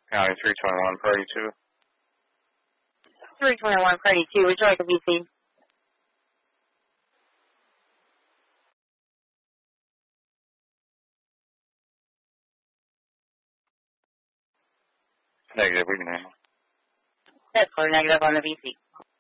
County 321, Party 2. 321, Party 2. Would you like a VC? Negative, we can handle. That's for negative on the VC.